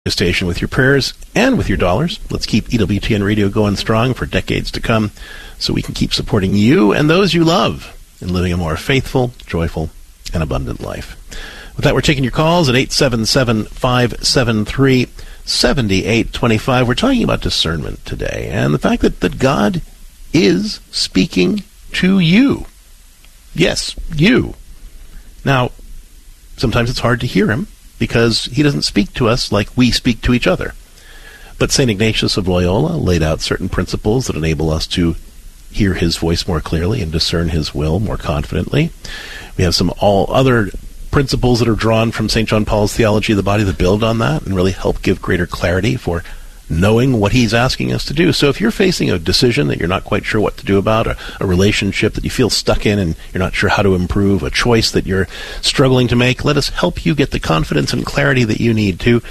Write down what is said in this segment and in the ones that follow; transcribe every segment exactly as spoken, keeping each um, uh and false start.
station with your prayers and with your dollars. Let's keep E W T N Radio going strong for decades to come so we can keep supporting you and those you love in living a more faithful, joyful, and abundant life. With that, we're taking your calls at eight seven seven, five seven three, seven eight two five. We're talking about discernment today and the fact that, that God is speaking to you. Yes, you. Now, sometimes it's hard to hear him, because he doesn't speak to us like we speak to each other. But Saint Ignatius of Loyola laid out certain principles that enable us to hear his voice more clearly and discern his will more confidently. We have some all other principles that are drawn from Saint John Paul's Theology of the Body that build on that and really help give greater clarity for knowing what he's asking us to do. So if you're facing a decision that you're not quite sure what to do about, a, a relationship that you feel stuck in and you're not sure how to improve, a choice that you're struggling to make, let us help you get the confidence and clarity that you need to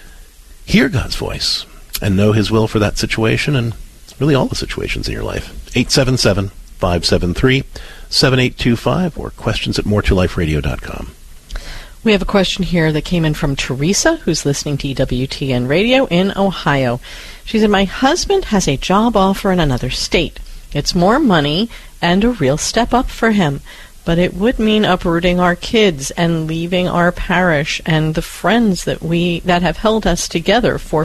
hear God's voice and know his will for that situation and really all the situations in your life. eight seven seven, five seven three, seven eight two five or questions at more to life radio dot com. We have a question here that came in from Teresa, who's listening to E W T N Radio in Ohio. She said, my husband has a job offer in another state. It's more money and a real step up for him, but it would mean uprooting our kids and leaving our parish and the friends that we that have held us together for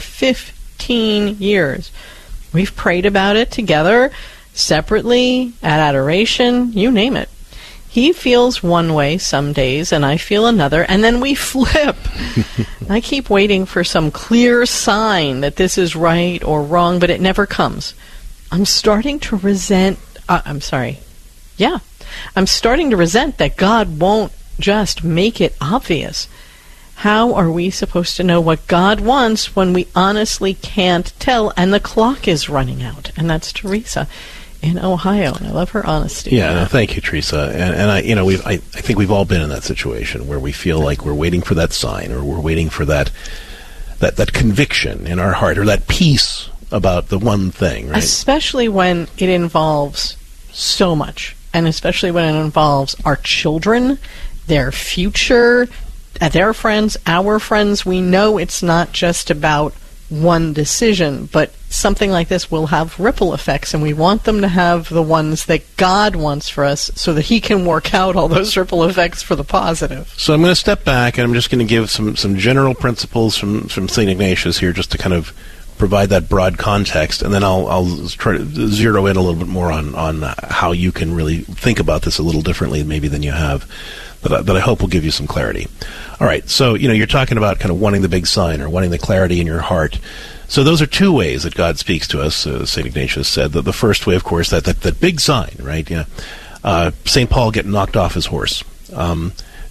fifteen years. We've prayed about it together, separately, at adoration, you name it. He feels one way some days, and I feel another, and then we flip. I keep waiting for some clear sign that this is right or wrong, but it never comes. I'm starting to resent, uh, I'm sorry, yeah, I'm starting to resent that God won't just make it obvious. How are we supposed to know what God wants when we honestly can't tell, and the clock is running out? And that's Teresa in Ohio, and I love her honesty. Yeah, no, thank you, Teresa. And, and I, you know, we've, I, I think we've all been in that situation where we feel like we're waiting for that sign, or we're waiting for that, that, that conviction in our heart, or that peace about the one thing, right? Especially when it involves so much, and especially when it involves our children, their future, their friends, our friends. We know it's not just about one decision, but something like this will have ripple effects, and we want them to have the ones that God wants for us so that he can work out all those ripple effects for the positive. So I'm going to step back, and I'm just going to give some, some general principles from, from Saint Ignatius here just to kind of provide that broad context, and then I'll, I'll try to zero in a little bit more on, on how you can really think about this a little differently maybe than you have, that I, that I hope will give you some clarity. All right, so, you know, you're talking about kind of wanting the big sign or wanting the clarity in your heart. So those are two ways that God speaks to us, uh, Saint Ignatius said. The, the first way, of course, that, that, that big sign, right? Yeah. Uh, Saint Paul getting knocked off his horse. Um,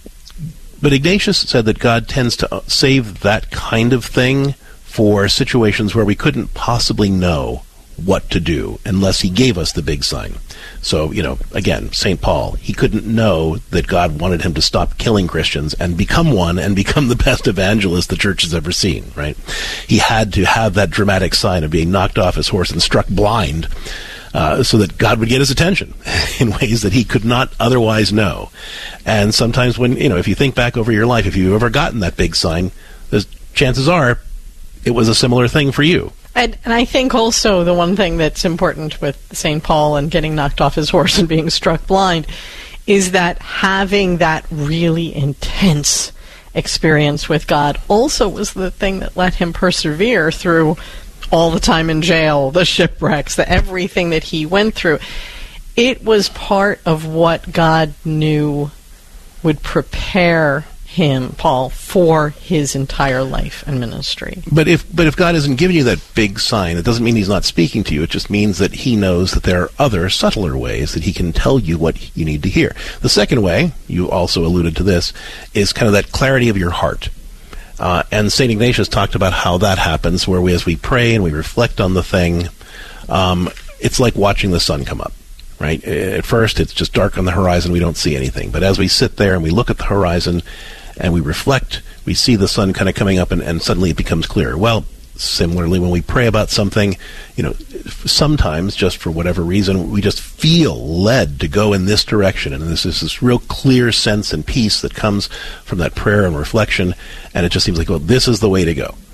but Ignatius said that God tends to save that kind of thing for situations where we couldn't possibly know what to do unless he gave us the big sign. So, you know, again, Saint Paul, he couldn't know that God wanted him to stop killing Christians and become one and become the best evangelist the church has ever seen, right? He had to have that dramatic sign of being knocked off his horse and struck blind uh, so that God would get his attention in ways that he could not otherwise know. And sometimes when, you know, if you think back over your life, if you've ever gotten that big sign, there's chances are it was a similar thing for you. And, and I think also the one thing that's important with Saint Paul and getting knocked off his horse and being struck blind is that having that really intense experience with God also was the thing that let him persevere through all the time in jail, the shipwrecks, the everything that he went through. It was part of what God knew would prepare him, Paul, for his entire life and ministry. But if but if God isn't giving you that big sign, it doesn't mean he's not speaking to you. It just means that he knows that there are other, subtler ways that he can tell you what you need to hear. The second way, you also alluded to this, is kind of that clarity of your heart. Uh, and Saint Ignatius talked about how that happens, where we, as we pray and we reflect on the thing, um, it's like watching the sun come up. Right? At first, it's just dark on the horizon. We don't see anything. But as we sit there and we look at the horizon and we reflect, we see the sun kind of coming up, and, and suddenly it becomes clearer. Well, similarly, when we pray about something, you know, sometimes, just for whatever reason, we just feel led to go in this direction. And this is this real clear sense and peace that comes from that prayer and reflection. And it just seems like, well, this is the way to go.